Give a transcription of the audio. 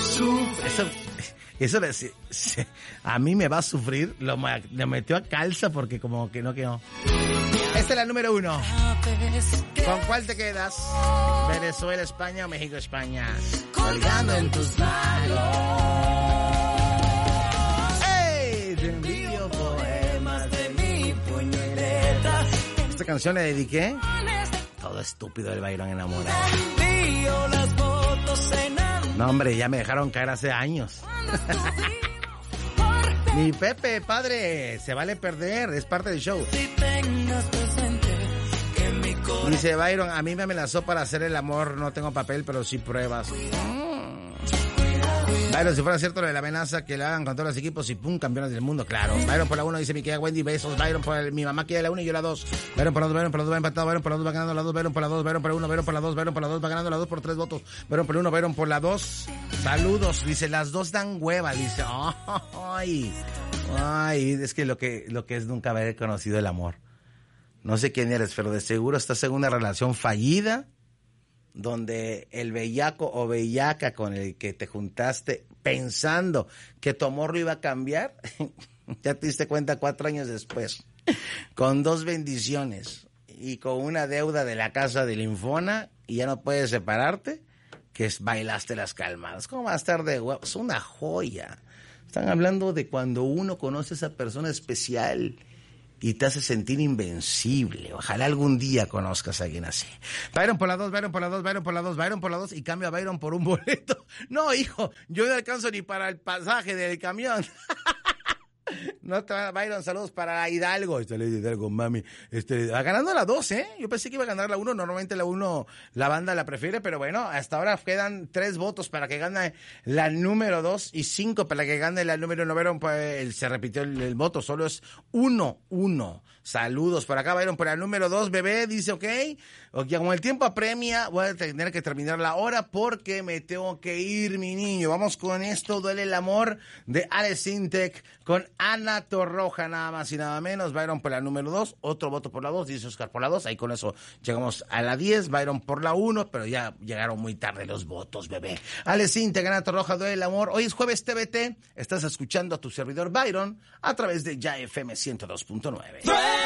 Eso a mí me va a sufrir. Lo metió a calza porque como que no quedó. Esta es la número 1. ¿Con cuál te quedas? ¿Venezuela, España o México, España? Colgando en tus manos. ¡Ey! Te envío poemas de mi puñaleta. Esta canción le dediqué. Todo estúpido el Byron enamorado. No, hombre, ya me dejaron caer hace años. Mi Pepe, padre, se vale perder, es parte del show. Dice Byron, a mí me amenazó para hacer el amor, no tengo papel, pero sí pruebas. Byron, si fuera cierto lo de la amenaza, que le hagan con todos los equipos y pum, campeones del mundo, claro. Byron por la 1 dice mi querida Wendy, besos. Byron por mi mamá quiere la 1 y yo la 2. Byron por la 2, Byron por la 2 va empatado, Byron por la 2 va ganando la 2, Byron por la 2, Byron por la 1, Byron por la 2, Byron por la 2 va ganando la 2 por 3 votos. Byron por la 1, Byron por la 2. Saludos, dice, las dos dan hueva, dice. Ay, es que lo que es nunca haber conocido el amor. No sé quién eres, pero de seguro estás en una relación fallida donde el bellaco o bellaca con el que te juntaste pensando que tu amor lo iba a cambiar, ya te diste cuenta 4 años después, con 2 bendiciones y con una deuda de la casa de Linfona y ya no puedes separarte, que bailaste las calmadas. ¿Cómo va a estar de huevo? Es una joya. Están hablando de cuando uno conoce a esa persona especial y te hace sentir invencible. Ojalá algún día conozcas a alguien así. Byron por la 2, Byron por la 2, Byron por la 2, Byron por la 2 y cambio a Byron por un boleto. No, hijo, yo no alcanzo ni para el pasaje del camión. No te va, Byron, saludos para Hidalgo. Esta ley de Hidalgo, mami. Va ganando la 2, ¿eh? Yo pensé que iba a ganar la 1. Normalmente la 1 la banda la prefiere, pero bueno, hasta ahora quedan 3 votos para que gane la número 2 y 5 para que gane la número 1. Pues se repitió el voto, solo es 1-1. Saludos por acá, Byron, por la número 2, bebé, dice, ok, como el tiempo apremia, voy a tener que terminar la hora porque me tengo que ir, mi niño. Vamos con esto, Duele el amor, de Alex Intec, con Ana Torroja, nada más y nada menos. Byron por la número 2, otro voto por la 2, dice Oscar por la 2, ahí con eso llegamos a la 10, Byron por la 1, pero ya llegaron muy tarde los votos, bebé. Alex Intec, Ana Torroja, Duele el amor. Hoy es jueves TVT, estás escuchando a tu servidor Byron a través de Ya FM 102.9.